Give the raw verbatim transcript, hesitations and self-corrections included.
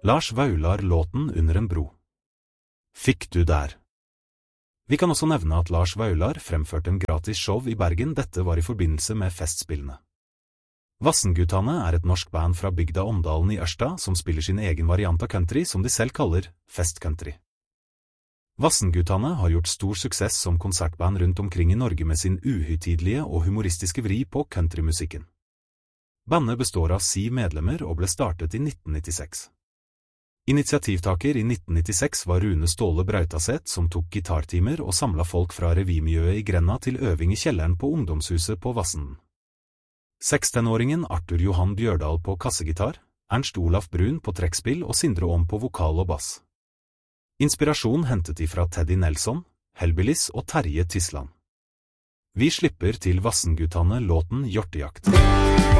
Lars Vaular låten Under en bro. Fikk du der? Vi kan også nevne at Lars Vaular fremførte en gratis show i Bergen. Dette var i forbindelse med festspillene. Vassendgutane er et norsk band fra bygda Omdalen i Ørsta som spiller sin egen variant av country som de selv kaller festcountry. Vassendgutane har gjort stor suksess som konsertband rundt omkring i Norge med sin uhøytidelige og humoristiske vri på countrymusikken. Bandet består av syv medlemmer og ble startet i nitten nittiseks. Initiativtaker i nitten nittiseks var Rune Ståle Brautaset som tok gitartimer og samlet folk fra revymiljøet i Grenna til øving i kjelleren på ungdomshuset på Vassenden. sekstenåringen Arthur Johan Bjørdal på kassegitar, Ernst Olaf Brun på trekkspill og Sindre Aam på vokal og bass. Inspirasjon hentet ifra Teddy Nelson, Hellbillies og Terje Tisland. Vi slipper til Vassendgutane låten Hjortejakt.